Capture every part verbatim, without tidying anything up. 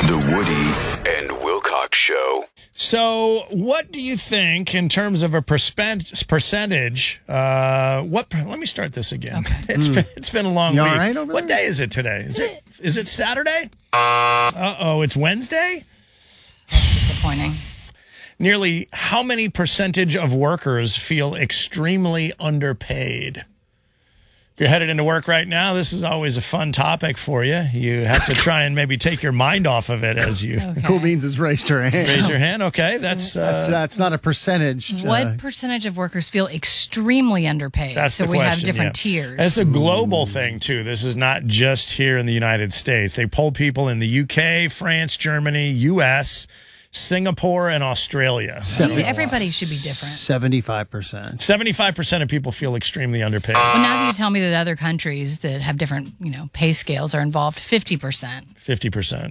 The Woody and Wilcox Show. So, what do you think in terms of a percent, percentage? Uh, what? Let me start this again. Okay. It's mm. been it's been a long You week. all right over what there? day is it today? Is it is it Saturday? Uh oh, it's Wednesday. That's disappointing. Nearly how many percentage of workers feel extremely underpaid? If you're headed into work right now, this is always a fun topic for you. You have to try and maybe take your mind off of it as you Okay. Cool Beans has raised her hand. raise your hand. Okay, that's uh, That's, that's not a percentage. What uh, percentage of workers feel extremely underpaid? That's so the we question, have different yeah. tiers. It's a global thing, too. This is not just here in the United States. They polled people in the U K, France, Germany, U S, Singapore, and Australia. Maybe everybody should be different. seventy-five percent. seventy-five percent of people feel extremely underpaid. Well, now that you tell me that other countries that have different, you know, pay scales are involved, fifty percent. fifty percent.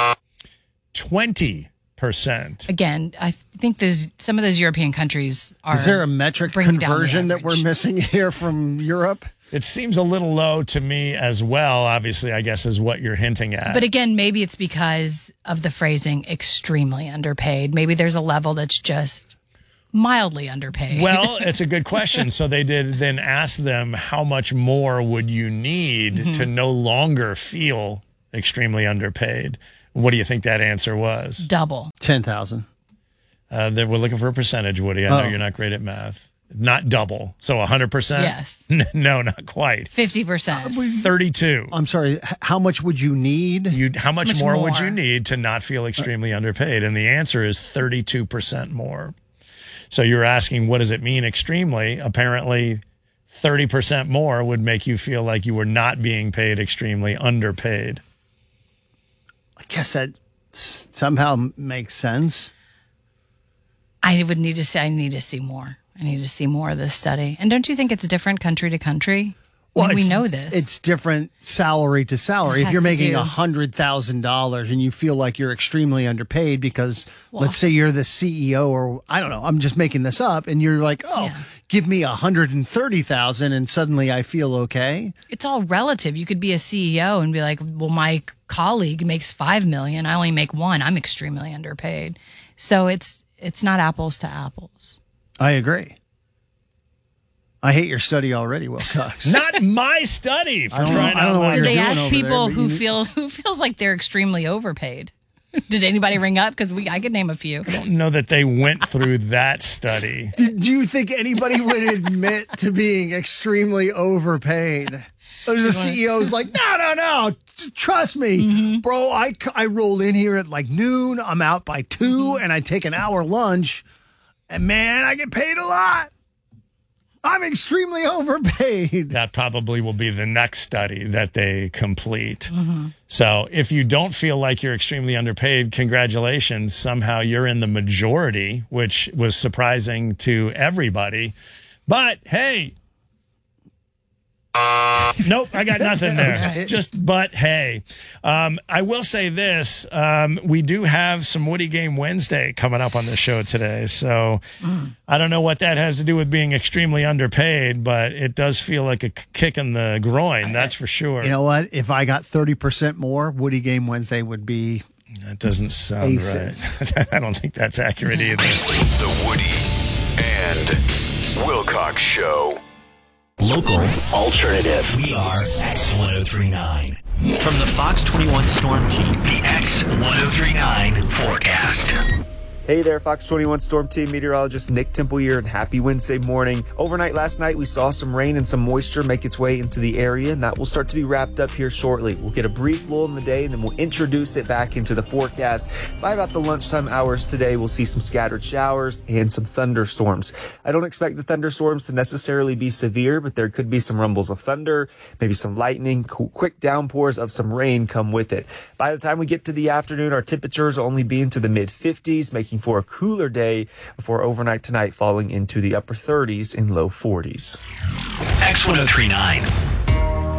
twenty percent. Again, I think there's some of those European countries are. Is there a metric bringing down the conversion that we're average. missing here from Europe? It seems a little low to me as well, obviously, I guess, is what you're hinting at. But again, maybe it's because of the phrasing extremely underpaid. Maybe there's a level that's just mildly underpaid. Well, it's a good question. So they did then ask them, how much more would you need Mm-hmm. to no longer feel extremely underpaid? What do you think that answer was? double. ten thousand. Uh, they were looking for a percentage, Woody. I know Oh. you're not great at math. Not double. So one hundred percent? Yes. No, not quite. fifty percent. thirty-two. I'm sorry. h- How much would you need? You, how much, Much more, would more? you need to not feel extremely underpaid? And the answer is thirty-two percent more. So you're asking, what does it mean extremely? Apparently, thirty percent more would make you feel like you were not being paid extremely underpaid. I guess that s- somehow m- makes sense. I would need to say, I need to see more. I need to see more of this study. And don't you think it's different country to country? I mean, we it's- know this. It's different salary to salary. It If has you're to making do- one hundred thousand dollars and you feel like you're extremely underpaid because, Well, let's say you're the C E O or, I don't know, I'm just making this up, and you're like, oh, Yeah. give me one hundred thirty thousand dollars and suddenly I feel okay. It's all relative. You could be a C E O and be like, well, my colleague makes five million. I only make one. I'm extremely underpaid. So it's it's not apples to apples. I agree. I hate your study already, Wilcox. Not my study, for I don't know- crying I don't out know what loud. Did you're they doing ask over people there, but who you- feel who feels like they're extremely overpaid? Did anybody ring up? Because we I could name a few. I don't know that they went through that study. Do, do you think anybody would admit to being extremely overpaid? There's a C E O who's like, no, no, no, t- trust me, bro. I, c- I roll in here at like noon. I'm out by two and I take an hour lunch. And man, I get paid a lot. I'm extremely overpaid. That probably will be the next study that they complete. So if you don't feel like you're extremely underpaid, congratulations. Somehow you're in the majority, which was surprising to everybody. But hey, nope, I got nothing there. Okay. Just but hey. Um, I will say this. Um, we do have some Woody Game Wednesday coming up on the show today. So I don't know what that has to do with being extremely underpaid, but it does feel like a k- kick in the groin. That's for sure. You know what? If I got thirty percent more, Woody Game Wednesday would be That doesn't sound Aces. right. I don't think that's accurate either. The Woody and Wilcox Show. Local, alternative. We are X ten thirty-nine. From the Fox twenty-one Storm Team, the X ten thirty-nine forecast. Hey there, Fox twenty-one Storm Team meteorologist Nick Temple here, and happy Wednesday morning. Overnight last night, we saw some rain and some moisture make its way into the area, and that will start to be wrapped up here shortly. We'll get a brief lull in the day, and then we'll introduce it back into the forecast. By about the lunchtime hours today, we'll see some scattered showers and some thunderstorms. I don't expect the thunderstorms to necessarily be severe, but there could be some rumbles of thunder, maybe some lightning, qu- quick downpours of some rain come with it. By the time we get to the afternoon, our temperatures will only be into the mid fifties, making for a cooler day before overnight tonight falling into the upper thirties and low forties. X ten thirty-nine.